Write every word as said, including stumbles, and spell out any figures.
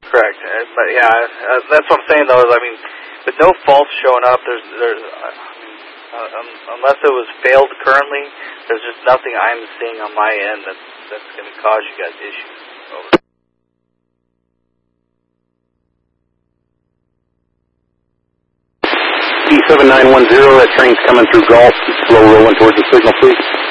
Correct. Uh, but yeah, uh, that's what I'm saying though. Is I mean, with no faults showing up, there's there's uh, uh, um, unless it was failed currently, there's just nothing I'm seeing on my end that's that's going to cause you guys issues. Over. E seven nine one zero, that train's coming through Gulf, slow rolling towards the signal, please.